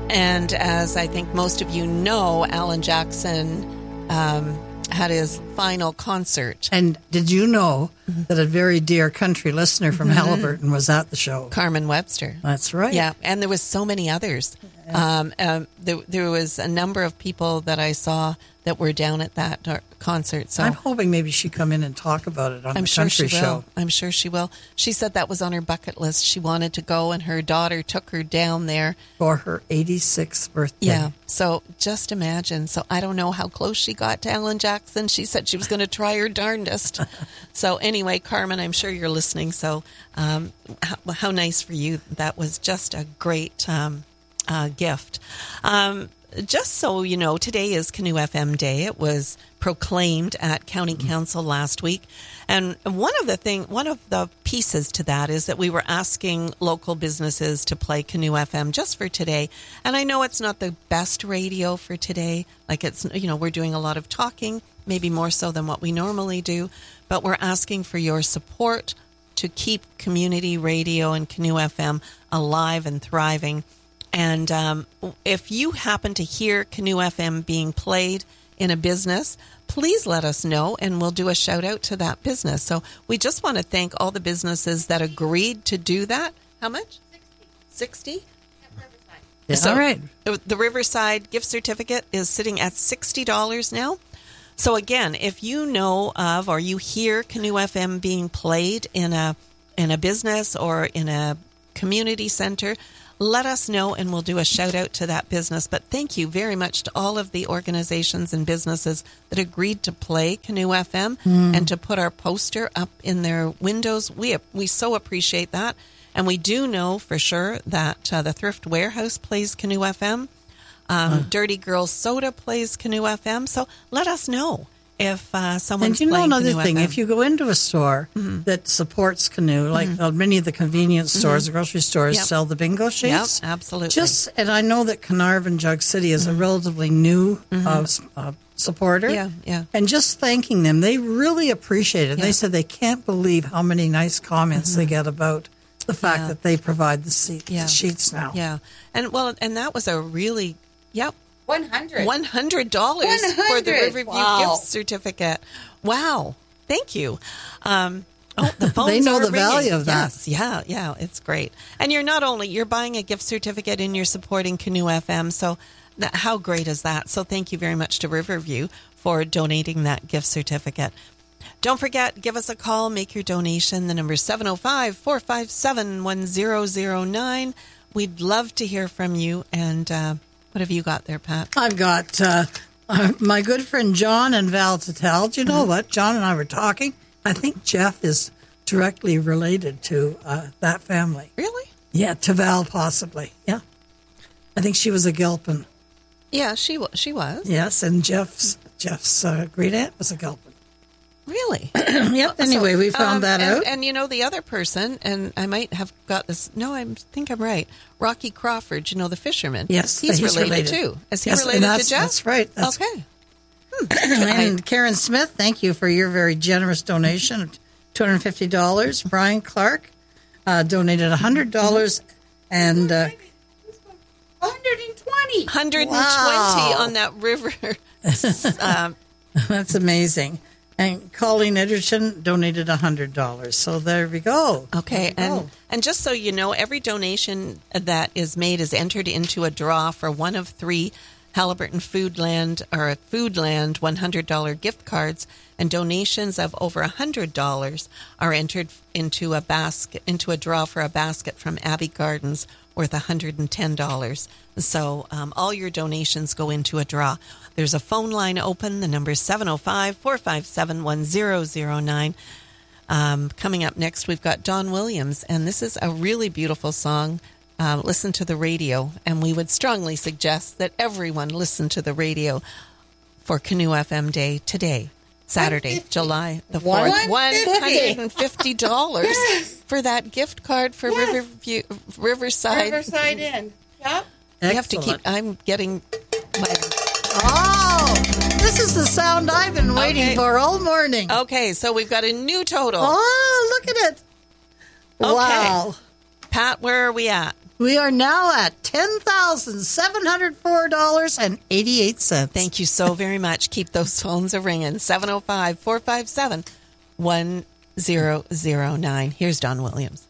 And as I think most of you know, Alan Jackson had his final concert. And did you know that a very dear country listener from Haliburton was at the show? Carmen Webster. That's right. Yeah, and there was so many others. There was a number of people that I saw that were down at that concert. So I'm hoping maybe she'd come in and talk about it on the country show. I'm sure she will. She said that was on her bucket list. She wanted to go, and her daughter took her down there for her 86th birthday. Yeah, so just imagine. So I don't know how close she got to Alan Jackson. She said she was going to try her darndest. So anyway, Carmen, I'm sure you're listening. So how nice for you. That was just a great gift. Just so you know, today is Canoe FM Day. It was proclaimed at County Council last week. And one of the pieces to that is that we were asking local businesses to play Canoe FM just for today. And I know it's not the best radio for today. Like it's, we're doing a lot of talking, maybe more so than what we normally do. But we're asking for your support to keep community radio and Canoe FM alive and thriving. And if you happen to hear Canoe FM being played in a business, please let us know, and we'll do a shout out to that business. So we just want to thank all the businesses that agreed to do that. How much? 60? At Riverside. Yeah. So all right. The Riverside gift certificate is sitting at $60 now. So again, if you know of or you hear Canoe FM being played in a business or in a community center, let us know, and we'll do a shout out to that business. But thank you very much to all of the organizations and businesses that agreed to play Canoe FM and to put our poster up in their windows. We so appreciate that. And we do know for sure that the Thrift Warehouse plays Canoe FM. Dirty Girl Soda plays Canoe FM. So let us know if someone's playing playing another Canoe thing, FM. if you go into a store that supports Canoe, like many of the convenience stores, the grocery stores sell the bingo sheets. Yep, absolutely. And I know that Carnarvon Jug City is a relatively new supporter. Yeah. And just thanking them, they really appreciate it. Yeah. They said they can't believe how many nice comments they get about the fact that they provide the sheets now. Yeah. And that was a really, $100 $100 for the Riverview Wow. gift certificate. Wow. Thank you. The phones They know are the ringing. value of that. Yes, yeah, it's great. And you're buying a gift certificate and you're supporting Canoe FM. So how great is that? So thank you very much to Riverview for donating that gift certificate. Don't forget, give us a call, make your donation. The number is 705-457-1009. We'd love to hear from you. And what have you got there, Pat? I've got my good friend John and Val Tatel. Do you know what? John and I were talking. I think Jeff is directly related to that family. Really? Yeah, to Val possibly. Yeah. I think she was a Gilpin. Yeah, she was. Yes, and Jeff's great aunt was a Gilpin. Really? Yep. Anyway, we found that out. And the other person, and I might have got this. No, I think I'm right. Rocky Crawford, the fisherman. Yes, he's related too. Is he related to Jeff? That's right. Okay. And Karen Smith, thank you for your very generous donation of $250. Brian Clark donated $100 and 120. 120 Wow. on that river. that's amazing. And Colleen Edgerton donated $100. So there we go. Okay, There we go. and just so you know, every donation that is made is entered into a draw for one of 3 Haliburton Foodland $100 gift cards, and donations of over $100 are entered into a draw for a basket from Abbey Gardens worth $110. So all your donations go into a draw. There's a phone line open. The number is 705-457-1009. Coming up next, we've got Don Williams, and this is a really beautiful song. Listen to the radio, and we would strongly suggest that everyone listen to the radio for Canoe FM Day today, Saturday, July the 4th. $150 for that gift card for Riverside. Riverside Inn. Yep. You have to keep. I'm getting my. Oh, this is the sound I've been waiting for all morning. Okay, so we've got a new total. Oh, look at it. Okay. Wow. Pat, where are we at? We are now at $10,704.88. Thank you so very much. Keep those phones a ringing. 705-457-1009. Here's Don Williams.